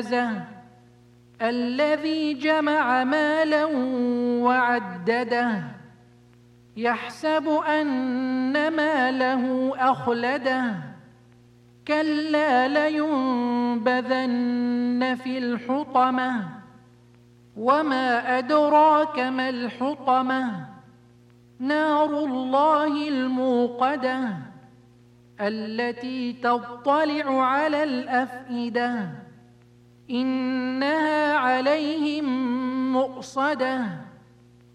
الذي جمع مالا وعدده يحسب أن ماله أخلده كلا لينبذن في الحطمة وما أدراك ما الحطمة نار الله الموقدة التي تطلع على الأفئدة إنها عليهم مؤصدة